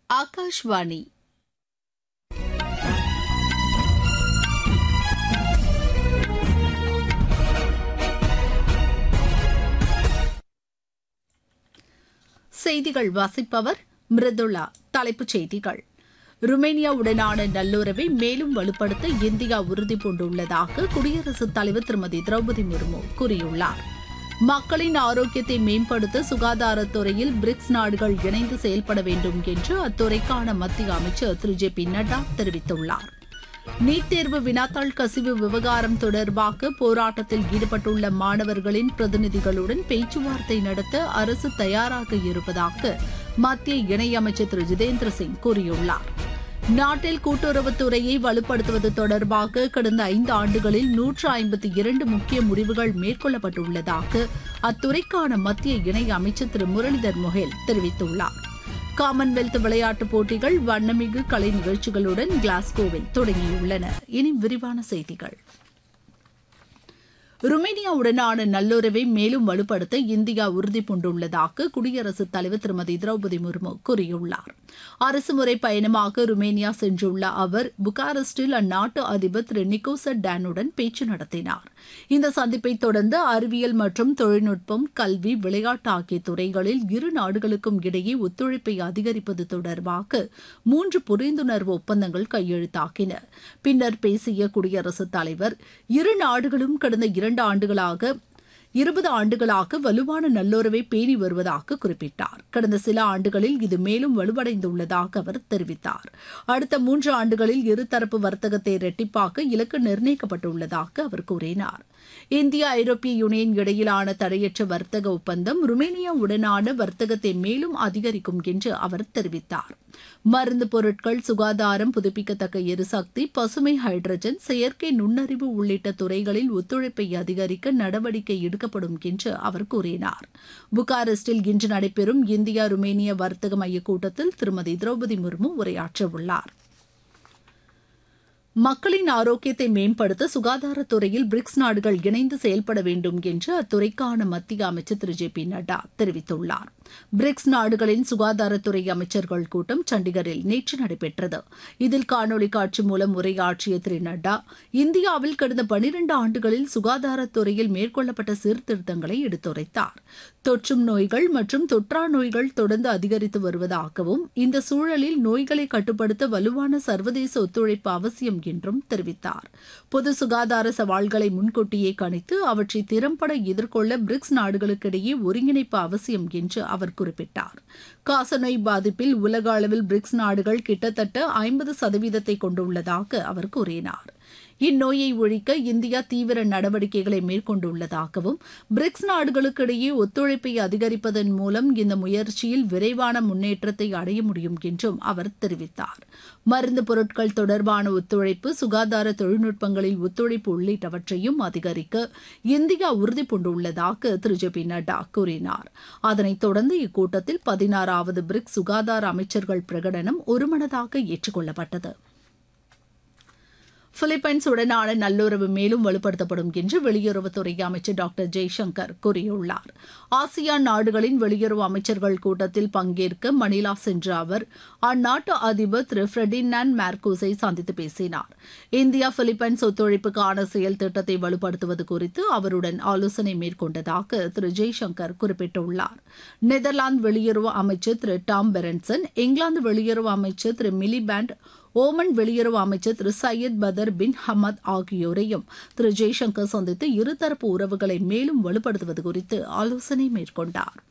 ஆகாஷ்வாணி செய்திகள் வாசிப்பவர் மிருதுளா. தலைப்புச் செய்திகள்: ருமேனியாவுடனான நல்லுறவை மேலும் வலுப்படுத்த இந்தியா உறுதிபூண்டுள்ளதாக குடியரசுத் தலைவர் திருமதி திரௌபதி முர்மு கூறியுள்ளார். மக்களின் ஆரோக்கியத்தை மேம்படுத்த சுகாதாரத்துறையில் பிரிக்ஸ் நாடுகள் இணைந்து செயல்பட வேண்டும் என்று அத்துறைக்கான மத்திய அமைச்சர் திரு ஜே பி நட்டா தெரிவித்துள்ளார். நீட் தேர்வு வினாத்தாள் கசிவு விவகாரம் தொடர்பாக போராட்டத்தில் ஈடுபட்டுள்ள மாணவர்களின் பிரதிநிதிகளுடன் பேச்சுவார்த்தை நடத்த அரசு தயாராக இருப்பதாக மத்திய இணையமைச்சர் திரு ஜிதேந்திர சிங் கூறியுள்ளார். நாட்டில் கூட்டுறவுத்துறையை வலுப்படுத்துவது தொடர்பாக கடந்த 5 ஆண்டுகளில் 152 முக்கிய முடிவுகள் மேற்கொள்ளப்பட்டுள்ளதாக அத்துறைக்கான மத்திய இணையமைச்சர் திரு முரளிதர் மொஹேல் தெரிவித்துள்ளார். காமன்வெல்த் விளையாட்டுப் போட்டிகள் வண்ணமிகு கலை நிகழ்ச்சிகளுடன் கிளாஸ்கோவில் தொடங்கியுள்ளன. இனி விரிவான செய்திகள். ருமேனியாவுடனான நல்லுறவை மேலும் வலுப்படுத்த இந்தியா உறுதிபூண்டுள்ளதாக குடியரசுத் தலைவர் திருமதி திரௌபதி முர்மு கூறியுள்ளார். அரசுமுறை பயணமாக ருமேனியா சென்றுள்ள அவர் புகாரெஸ்டில் அந்நாட்டு அதிபர் திரு நிக்கோசர் டானுடன் பேச்சு நடத்தினார். இந்த சந்திப்பை தொடர்ந்து அறிவியல் மற்றும் தொழில்நுட்பம், கல்வி, விளையாட்டு ஆகிய துறைகளில் இரு நாடுகளுக்கும் இடையே ஒத்துழைப்பை அதிகரிப்பது தொடர்பாக 3 புரிந்துணர்வு ஒப்பந்தங்கள் கையெழுத்தாகின. பின்னர் பேசிய குடியரசுத் தலைவர், இரு நாடுகளும் கடந்த 20 ஆண்டுகளாக வலுவான நல்லுறவை பேணி வருவதாக குறிப்பிட்டார். கடந்த சில ஆண்டுகளில் இது மேலும் வலுவடைந்துள்ளதாக அவர் தெரிவித்தார். அடுத்த 3 ஆண்டுகளில் இருதரப்பு வர்த்தகத்தை இரட்டிப்பாக்க இலக்கு நிர்ணயிக்கப்பட்டுள்ளதாக அவர் கூறினார். இந்தியா ஐரோப்பிய யூனியன் இடையிலான தடையற்ற வர்த்தக ஒப்பந்தம் ருமேனியாவுடனான வர்த்தகத்தை மேலும் அதிகரிக்கும் என்று அவர் தெரிவித்தார். மருந்து பொருட்கள், சுகாதாரம், புதுப்பிக்கத்தக்க எரிசக்தி, பசுமை ஹைட்ரஜன், செயற்கை நுண்ணறிவு உள்ளிட்ட துறைகளில் ஒத்துழைப்பை அதிகரிக்க நடவடிக்கை எடுக்கப்படும் என்று அவர் கூறினார். புகாரெஸ்டில் இன்று நடைபெறும் இந்தியா ருமேனியா வர்த்தக மைய கூட்டத்தில் திருமதி திரௌபதி முர்மு உரையாற்றவுள்ளார். மக்களின் ஆரோக்கியத்தை மேம்படுத்த சுகாதாரத்துறையில் பிரிக்ஸ் நாடுகள் இணைந்து செயல்பட வேண்டும் என்று அத்துறைக்கான மத்திய அமைச்சர் திரு ஜே பி நட்டா தெரிவித்துள்ளார். பிரிக்ஸ் நாடுகளின் சுகாதாரத்துறை அமைச்சர்கள் கூட்டம் சண்டிகரில் நேற்று நடைபெற்றது. இதில் காணொலி காட்சி மூலம் உரையாற்றிய திரு நட்டா, இந்தியாவில் கடந்த 12 ஆண்டுகளில் சுகாதாரத்துறையில் மேற்கொள்ளப்பட்ட சீர்திருத்தங்களை எடுத்துரைத்தார். தொற்றும் நோய்கள் மற்றும் தொற்றா நோய்கள் தொடர்ந்து அதிகரித்து வருவதாகவும், இந்த சூழலில் நோய்களை கட்டுப்படுத்த வலுவான சர்வதேச ஒத்துழைப்பு அவசியம் என்றும் தெரிவித்தார். பொது சுகாதார சவால்களை முன்கூட்டியே கணித்து அவற்றை திறம்பட எதிர்கொள்ள பிரிக்ஸ் நாடுகளுக்கிடையே ஒருங்கிணைப்பு அவசியம் என்று அவர் குறிப்பிட்டார். காசநோய் பாதிப்பில் உலக அளவில் பிரிக்ஸ் நாடுகள் கிட்டத்தட்ட 50% கொண்டுள்ளதாக அவர் கூறினார். இந்நோயை ஒழிக்க இந்தியா தீவிர நடவடிக்கைகளை மேற்கொண்டுள்ளதாகவும், பிரிக்ஸ் நாடுகளுக்கிடையே ஒத்துழைப்பை அதிகரிப்பதன் மூலம் இந்த முயற்சியில் விரைவான முன்னேற்றத்தை அடைய முடியும் என்றும் அவர் தெரிவித்தார். மருந்து பொருட்கள் தொடர்பான ஒத்துழைப்பு, சுகாதார தொழில்நுட்பங்களில் ஒத்துழைப்பு உள்ளிட்டவற்றையும் அதிகரிக்க இந்தியா உறுதிபூண்டுள்ளதாக திரு ஜே பி நட்டா கூறினார். அதனைத் தொடர்ந்து இக்கூட்டத்தில் 16வது பிரிக்ஸ் சுகாதார அமைச்சர்கள் பிரகடனம் ஒருமனதாக ஏற்றுக்கொள்ளப்பட்டது. பிலிப்பைன்ஸ் உடனான நல்லுறவு மேலும் வலுப்படுத்தப்படும் என்று வெளியுறவுத்துறை அமைச்சர் டாக்டர் ஜெய்சங்கர் கூறியுள்ளார். ஆசியான் நாடுகளின் வெளியுறவு அமைச்சர்கள் கூட்டத்தில் பங்கேற்க மணிலா சென்ற அவர் அந்நாட்டு அதிபர் திரு ஃபெர்டினாண்ட் மார்கோஸை சந்தித்து பேசினார். இந்தியா பிலிப்பைன்ஸ் ஒத்துழைப்புக்கான செயல் திட்டத்தை வலுப்படுத்துவது குறித்து அவருடன் ஆலோசனை மேற்கொண்டதாக திரு ஜெய்சங்கர் குறிப்பிட்டுள்ளார். நெதர்லாந்து வெளியுறவு அமைச்சர் திரு டாம் பெரன்சன், இங்கிலாந்து வெளியுறவு அமைச்சர் திரு மிலிபேண்ட், ஓமன் வெளியுறவு அமைச்சர் திரு சையத் பதர் பின் ஹமத் ஆகியோரையும் திரு ஜெய்சங்கர் சந்தித்து இருதரப்பு உறவுகளை மேலும் வலுப்படுத்துவது குறித்து ஆலோசனை மேற்கொண்டார்.